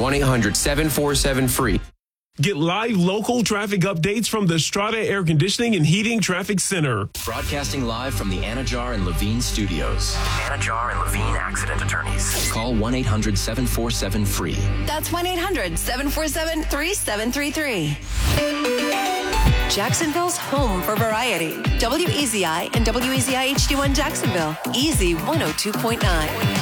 1-800-747-FREE. Get live local traffic updates from the Strata Air Conditioning and Heating Traffic Center. Broadcasting live from the Anajar and Levine studios. Anajar and Levine accident attorneys. Call 1-800-747-FREE. That's 1-800-747-3733. Jacksonville's home for variety. WEZI and WEZI HD1 Jacksonville. Easy 102.9.